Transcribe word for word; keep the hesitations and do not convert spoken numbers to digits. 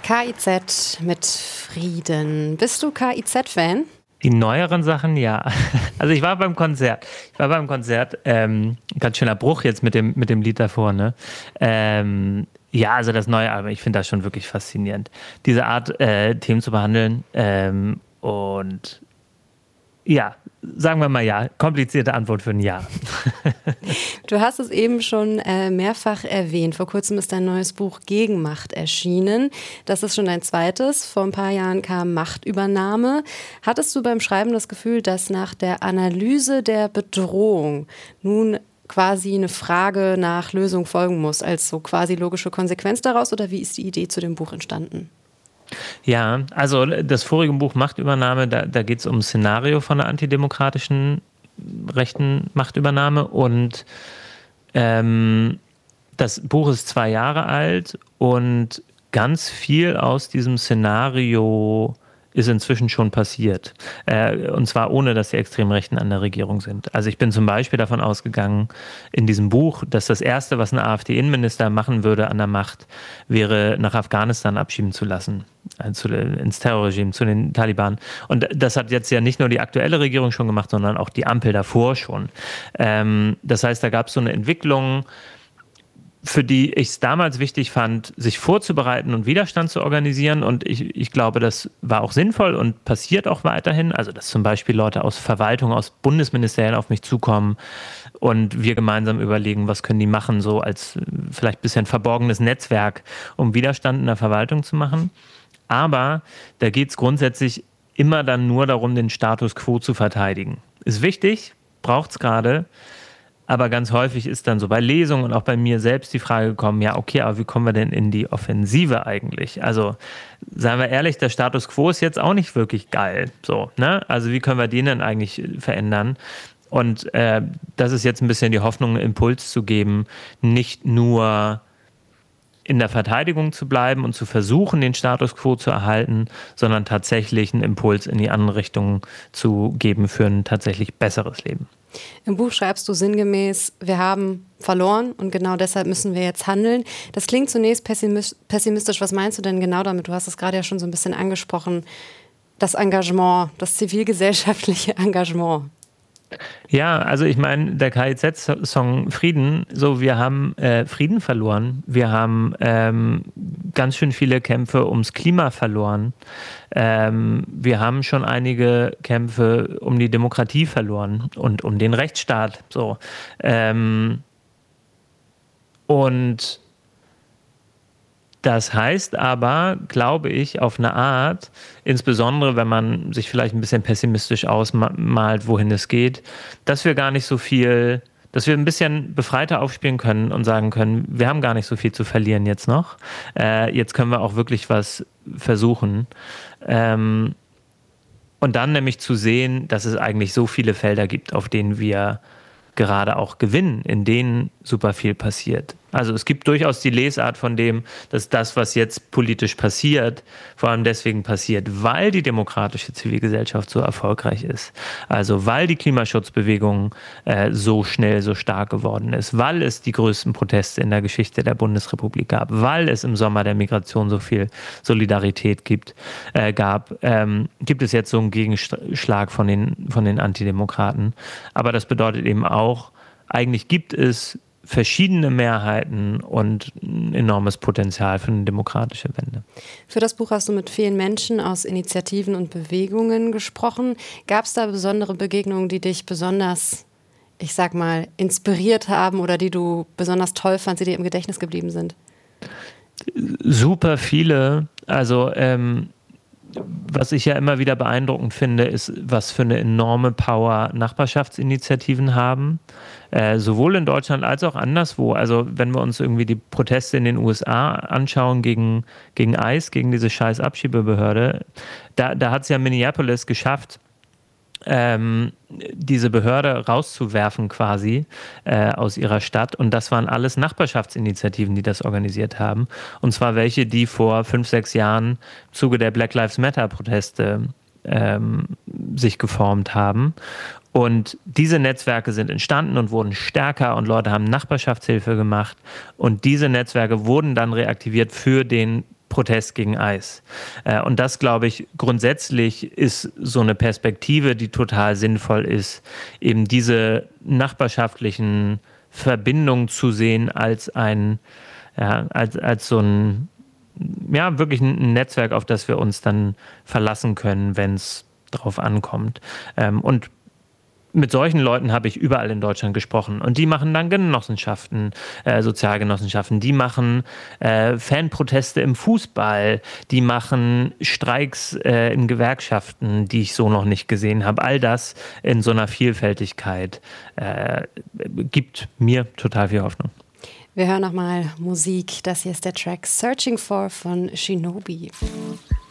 K I Z mit Frieden. Bist du K I Z-Fan? Die neueren Sachen, ja. Also ich war beim Konzert. Ich war beim Konzert. Ähm, ganz schöner Bruch jetzt mit dem, mit dem Lied davor, ne? Ähm, ja, also das neue Album, ich finde das schon wirklich faszinierend. Diese Art, äh, Themen zu behandeln. Ähm, und ja, sagen wir mal ja. Komplizierte Antwort für ein Ja. Du hast es eben schon äh, mehrfach erwähnt. Vor kurzem ist dein neues Buch Gegenmacht erschienen. Das ist schon dein zweites. Vor ein paar Jahren kam Machtübernahme. Hattest du beim Schreiben das Gefühl, dass nach der Analyse der Bedrohung nun quasi eine Frage nach Lösung folgen muss, als so quasi logische Konsequenz daraus? Oder wie ist die Idee zu dem Buch entstanden? Ja, also das vorige Buch Machtübernahme, da, da geht es um ein Szenario von einer antidemokratischen rechten Machtübernahme und ähm, das Buch ist zwei Jahre alt und ganz viel aus diesem Szenario ist inzwischen schon passiert. Äh, und zwar ohne, dass die Extremrechten an der Regierung sind. Also ich bin zum Beispiel davon ausgegangen in diesem Buch, dass das Erste, was ein AfD-Innenminister machen würde an der Macht, wäre nach Afghanistan abschieben zu lassen. Also ins Terrorregime, zu den Taliban. Und das hat jetzt ja nicht nur die aktuelle Regierung schon gemacht, sondern auch die Ampel davor schon. Ähm, das heißt, da gab es so eine Entwicklung, für die ich es damals wichtig fand, sich vorzubereiten und Widerstand zu organisieren. Und ich, ich glaube, das war auch sinnvoll und passiert auch weiterhin. Also, dass zum Beispiel Leute aus Verwaltung, aus Bundesministerien auf mich zukommen und wir gemeinsam überlegen, was können die machen, so als vielleicht ein bisschen verborgenes Netzwerk, um Widerstand in der Verwaltung zu machen. Aber da geht es grundsätzlich immer dann nur darum, den Status quo zu verteidigen. Ist wichtig, braucht es gerade. Aber ganz häufig ist dann so bei Lesungen und auch bei mir selbst die Frage gekommen, ja okay, aber wie kommen wir denn in die Offensive eigentlich? Also seien wir ehrlich, der Status quo ist jetzt auch nicht wirklich geil. So, ne? Also wie können wir den denn eigentlich verändern? Und äh, das ist jetzt ein bisschen die Hoffnung, einen Impuls zu geben, nicht nur in der Verteidigung zu bleiben und zu versuchen, den Status quo zu erhalten, sondern tatsächlich einen Impuls in die andere Richtung zu geben für ein tatsächlich besseres Leben. Im Buch schreibst du sinngemäß, wir haben verloren und genau deshalb müssen wir jetzt handeln. Das klingt zunächst pessimistisch. Was meinst du denn genau damit? Du hast es gerade ja schon so ein bisschen angesprochen. Das Engagement, das zivilgesellschaftliche Engagement. Ja, also ich meine, der K I Z-Song Frieden, so wir haben äh, Frieden verloren, wir haben ähm, ganz schön viele Kämpfe ums Klima verloren, ähm, wir haben schon einige Kämpfe um die Demokratie verloren und um den Rechtsstaat, so. Ähm, und das heißt aber, glaube ich, auf eine Art, insbesondere wenn man sich vielleicht ein bisschen pessimistisch ausmalt, wohin es geht, dass wir gar nicht so viel, dass wir ein bisschen befreiter aufspielen können und sagen können, wir haben gar nicht so viel zu verlieren jetzt noch. Äh, jetzt können wir auch wirklich was versuchen. Ähm, und dann nämlich zu sehen, dass es eigentlich so viele Felder gibt, auf denen wir gerade auch gewinnen, in denen super viel passiert. Also es gibt durchaus die Lesart von dem, dass das, was jetzt politisch passiert, vor allem deswegen passiert, weil die demokratische Zivilgesellschaft so erfolgreich ist. Also weil die Klimaschutzbewegung äh, so schnell, so stark geworden ist, weil es die größten Proteste in der Geschichte der Bundesrepublik gab, weil es im Sommer der Migration so viel Solidarität gibt, äh, gab, ähm, gibt es jetzt so einen Gegenschlag von den, von den Antidemokraten. Aber das bedeutet eben auch, eigentlich gibt es verschiedene Mehrheiten und ein enormes Potenzial für eine demokratische Wende. Für das Buch hast du mit vielen Menschen aus Initiativen und Bewegungen gesprochen. Gab es da besondere Begegnungen, die dich besonders, ich sag mal, inspiriert haben oder die du besonders toll fandst, die dir im Gedächtnis geblieben sind? Super viele. Also ähm, was ich ja immer wieder beeindruckend finde, ist, was für eine enorme Power Nachbarschaftsinitiativen haben. Äh, sowohl in Deutschland als auch anderswo. Also wenn wir uns irgendwie die Proteste in den U S A anschauen gegen, gegen ICE, gegen diese scheiß Abschiebebehörde, da, da hat es ja Minneapolis geschafft, ähm, diese Behörde rauszuwerfen quasi äh, aus ihrer Stadt. Und das waren alles Nachbarschaftsinitiativen, die das organisiert haben. Und zwar welche, die vor fünf, sechs Jahren im Zuge der Black Lives Matter-Proteste ähm, sich geformt haben. Und diese Netzwerke sind entstanden und wurden stärker und Leute haben Nachbarschaftshilfe gemacht. Und diese Netzwerke wurden dann reaktiviert für den Protest gegen Eis. Äh, und das, glaube ich, grundsätzlich ist so eine Perspektive, die total sinnvoll ist, eben diese nachbarschaftlichen Verbindungen zu sehen als ein, ja, als, als so ein, ja, wirklich ein Netzwerk, auf das wir uns dann verlassen können, wenn es drauf ankommt. Ähm, und mit solchen Leuten habe ich überall in Deutschland gesprochen. Und die machen dann Genossenschaften, äh, Sozialgenossenschaften. Die machen äh, Fanproteste im Fußball. Die machen Streiks äh, in Gewerkschaften, die ich so noch nicht gesehen habe. All das in so einer Vielfältigkeit äh, gibt mir total viel Hoffnung. Wir hören nochmal Musik. Das hier ist der Track Searching For von Shinobi.